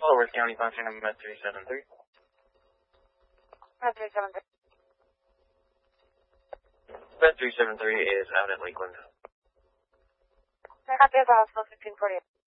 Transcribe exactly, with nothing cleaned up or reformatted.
Lower County function of Med three seven three. Med three seven three. Med three seven three is out at Lakeland. Copy of Hospital fifteen forty-eight.